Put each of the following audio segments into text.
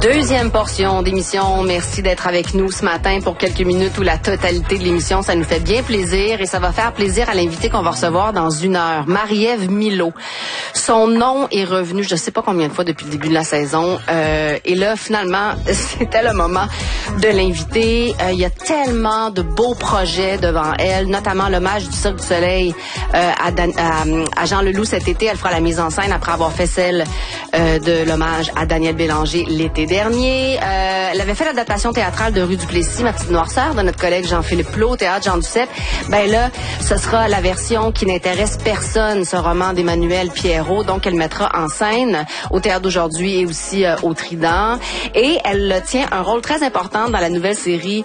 Deuxième portion d'émission. Merci d'être avec nous ce matin pour quelques minutes ou la totalité de l'émission. Ça nous fait bien plaisir et ça va faire plaisir à l'invité qu'on va recevoir dans 1 heure, Marie-Ève Milot. Son nom est revenu, je ne sais pas combien de fois depuis le début de la saison. Et là, finalement, c'était le moment de l'inviter. Il y a tellement de beaux projets devant elle, notamment l'hommage du Cirque du Soleil à Jean Leloup cet été. Elle fera la mise en scène après avoir fait celle de l'hommage à Daniel Bélanger l'été dernier. Elle avait fait l'adaptation théâtrale de Rue du Plessis, Ma petite noirceur, de notre collègue Jean-Philippe Plot au théâtre Jean Duceppe. Ben là, ce sera la version qui n'intéresse personne, ce roman d'Emmanuel Pierrot, donc elle mettra en scène au théâtre d'aujourd'hui et aussi au Trident. Et elle tient un rôle très important dans la nouvelle série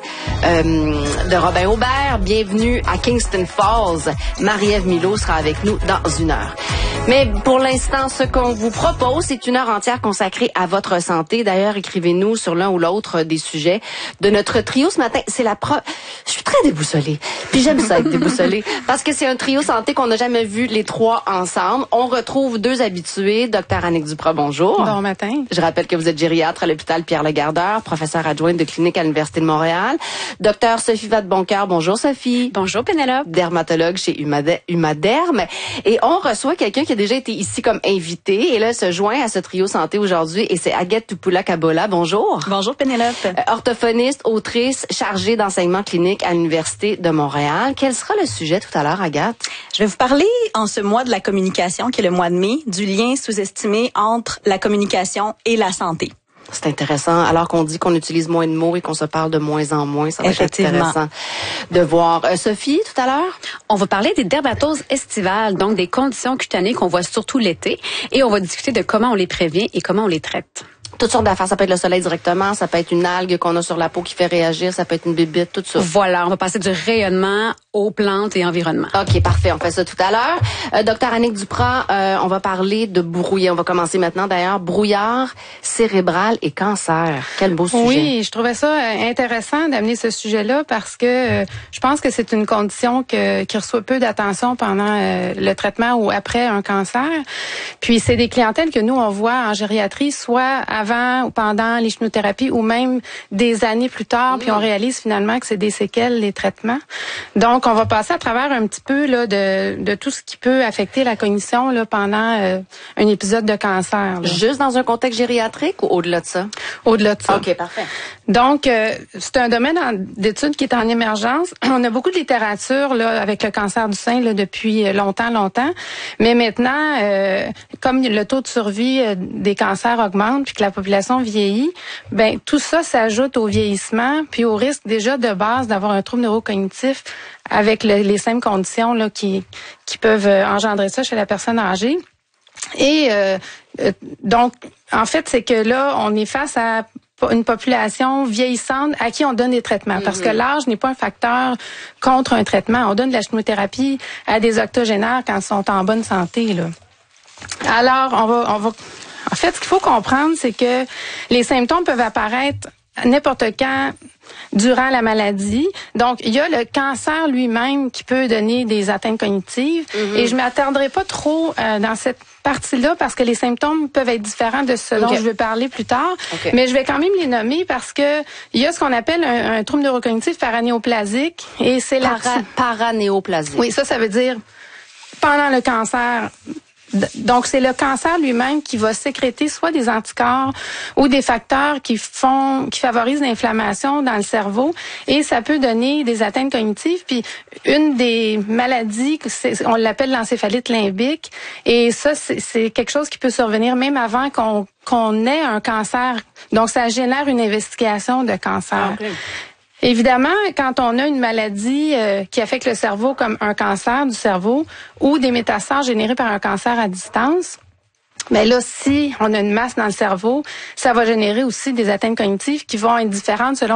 de Robin Aubert, Bienvenue à Kingston Falls. Marie-Ève Milot sera avec nous dans 1 heure. Mais pour l'instant, ce qu'on vous propose, c'est 1 heure entière consacrée à votre santé. D'ailleurs, écrivez-nous sur l'un ou l'autre des sujets de notre trio ce matin. C'est je suis très déboussolée. Puis j'aime ça être déboussolée parce que c'est un trio santé qu'on n'a jamais vu les trois ensemble. On retrouve 2 habitués. Docteur Annick Duprat, bonjour. Bon matin. Je rappelle que vous êtes gériatre à l'hôpital Pierre-Legardeur, professeure adjointe de clinique à l'Université de Montréal. Docteur Sophie Vadeboncoeur, bonjour Sophie. Bonjour Pénélope. Dermatologue chez Humaderm. Et on reçoit quelqu'un qui a déjà été ici comme invité et là se joint à ce trio santé aujourd'hui et c'est Aguette Tupoula-Kabola. Bonjour. Bonjour Pénélope. Orthophoniste, autrice, chargée d'enseignement clinique à l'Université de Montréal. Quel sera le sujet tout à l'heure, Agathe? Je vais vous parler en ce mois de la communication, qui est le mois de mai, du lien sous-estimé entre la communication et la santé. C'est intéressant. Alors qu'on dit qu'on utilise moins de mots et qu'on se parle de moins en moins, ça va être intéressant de voir. Sophie, tout à l'heure? On va parler des dermatoses estivales, donc des conditions cutanées qu'on voit surtout l'été. Et on va discuter de comment on les prévient et comment on les traite. Toutes sortes d'affaires. Ça peut être le soleil directement, ça peut être une algue qu'on a sur la peau qui fait réagir, ça peut être une bébite, tout ça. Voilà, on va passer du rayonnement aux plantes et environnement. OK, parfait. On fait ça tout à l'heure. Docteur Annick Duprat, on va parler de brouillard. On va commencer maintenant d'ailleurs. Brouillard cérébral et cancer. Quel beau sujet. Oui, je trouvais ça intéressant d'amener ce sujet-là parce que je pense que c'est une condition qui reçoit peu d'attention pendant le traitement ou après un cancer. Puis c'est des clientèles que nous, on voit en gériatrie, soit avant ou pendant les chimiothérapies ou même des années plus tard, puis on réalise finalement que c'est des séquelles, les traitements. Donc, on va passer à travers un petit peu là de tout ce qui peut affecter la cognition là pendant un épisode de cancer. Là. Juste dans un contexte gériatrique ou au-delà de ça? Au-delà de ça. OK, parfait. Donc, c'est un domaine d'études qui est en émergence. On a beaucoup de littérature là avec le cancer du sein là, depuis longtemps. Mais maintenant, comme le taux de survie des cancers augmente puis que la population vieillit, ben tout ça s'ajoute au vieillissement puis au risque déjà de base d'avoir un trouble neurocognitif avec les mêmes conditions là qui peuvent engendrer ça chez la personne âgée. Et donc, en fait, c'est que là, on est face à une population vieillissante à qui on donne des traitements. Parce que l'âge n'est pas un facteur contre un traitement. On donne de la chimiothérapie à des octogénaires quand ils sont en bonne santé, là. Alors, on va. En fait, ce qu'il faut comprendre, c'est que les symptômes peuvent apparaître n'importe quand durant la maladie. Donc, il y a le cancer lui-même qui peut donner des atteintes cognitives. Et je m'attarderai pas trop dans cette partie-là parce que les symptômes peuvent être différents de ce dont je vais parler plus tard. Mais je vais quand même les nommer parce que il y a ce qu'on appelle un trouble neurocognitif paranéoplasique et c'est paranéoplasique. Oui, ça veut dire pendant le cancer. Donc, c'est le cancer lui-même qui va sécréter soit des anticorps ou des facteurs qui favorisent l'inflammation dans le cerveau et ça peut donner des atteintes cognitives. Puis, une des maladies, on l'appelle l'encéphalite limbique et ça, c'est quelque chose qui peut survenir même avant qu'on ait un cancer. Donc, ça génère une investigation de cancer. Okay. Évidemment, quand on a une maladie qui affecte le cerveau comme un cancer du cerveau ou des métastases générées par un cancer à distance, mais là, si on a une masse dans le cerveau, ça va générer aussi des atteintes cognitives qui vont être différentes selon